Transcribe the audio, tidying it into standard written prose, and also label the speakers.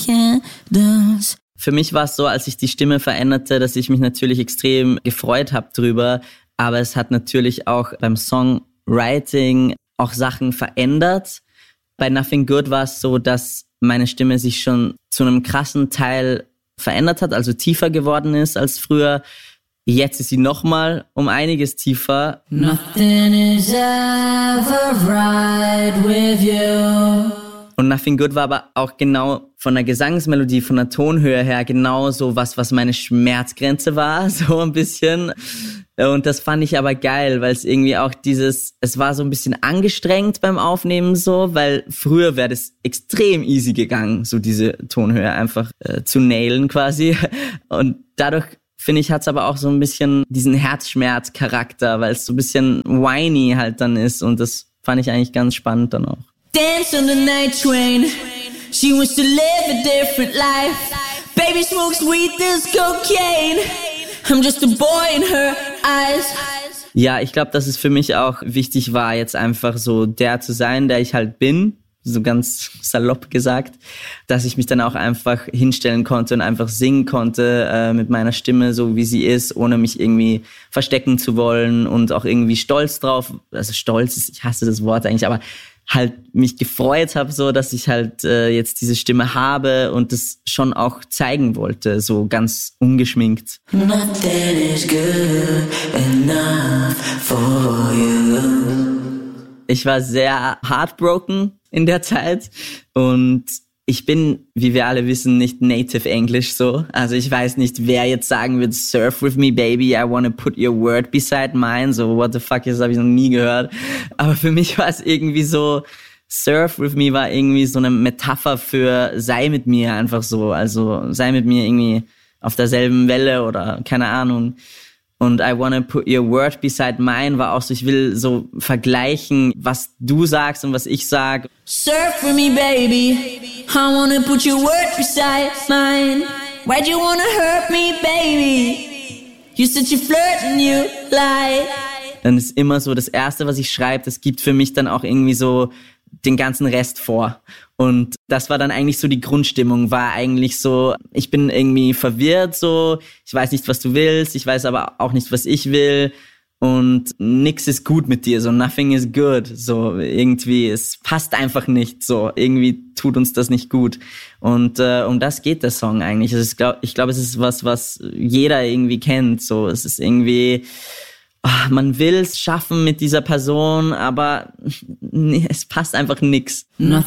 Speaker 1: candles.
Speaker 2: Für mich war es so, als ich die Stimme veränderte, dass ich mich natürlich extrem gefreut habe drüber, aber es hat natürlich auch beim Songwriting auch Sachen verändert. Bei Nothing Good war es so, dass meine Stimme sich schon zu einem krassen Teil verändert hat, also tiefer geworden ist als früher. Jetzt ist sie nochmal um einiges tiefer.
Speaker 1: Nothing is ever right with you.
Speaker 2: Und Nothing Good war aber auch genau von der Gesangsmelodie, von der Tonhöhe her genau so was meine Schmerzgrenze war, so ein bisschen. Und das fand ich aber geil, weil es irgendwie auch es war so ein bisschen angestrengt beim Aufnehmen so, weil früher wäre das extrem easy gegangen, so diese Tonhöhe einfach zu nailen quasi. Und dadurch, finde ich, hat es aber auch so ein bisschen diesen Herzschmerz-Charakter, weil es so ein bisschen whiny halt dann ist und das fand ich eigentlich ganz spannend dann auch.
Speaker 1: Dance on the night train. She wants to live a different life. Baby smokes weed, there's cocaine. I'm just a boy in her eyes.
Speaker 2: Ja, ich glaube, dass es für mich auch wichtig war, jetzt einfach so der zu sein, der ich halt bin. So ganz salopp gesagt, dass ich mich dann auch einfach hinstellen konnte und einfach singen konnte mit meiner Stimme, so wie sie ist, ohne mich irgendwie verstecken zu wollen und auch irgendwie stolz drauf, also stolz ist, ich hasse das Wort eigentlich, aber halt mich gefreut habe, so dass ich halt jetzt diese Stimme habe und das schon auch zeigen wollte, so ganz ungeschminkt.
Speaker 1: Nothing is good enough for you.
Speaker 2: Ich war sehr heartbroken in der Zeit und ich bin, wie wir alle wissen, nicht native English so. Also ich weiß nicht, wer jetzt sagen wird, surf with me, baby, I wanna put your word beside mine. So, what the fuck, das habe ich noch nie gehört. Aber für mich war es irgendwie so, surf with me war irgendwie so eine Metapher für sei mit mir einfach so. Also sei mit mir irgendwie auf derselben Welle oder keine Ahnung. Und I wanna put your word beside mine war auch so, ich will so vergleichen, was du sagst und was ich sag.
Speaker 1: Surf with me, baby. I wanna put your word beside mine. Why'd you wanna hurt me, baby? You said you flirt and you lie.
Speaker 2: Dann ist immer so, das Erste, was ich schreibe, das gibt für mich dann auch irgendwie so den ganzen Rest vor. Und das war dann eigentlich so die Grundstimmung, war eigentlich so, ich bin irgendwie verwirrt so, ich weiß nicht, was du willst, ich weiß aber auch nicht, was ich will und nix ist gut mit dir, so nothing is good, so irgendwie, es passt einfach nicht, so irgendwie tut uns das nicht gut. Und um das geht der Song eigentlich. Ich glaube, es ist was jeder irgendwie kennt, so, es ist irgendwie, man will es schaffen mit dieser Person, aber es passt einfach nix.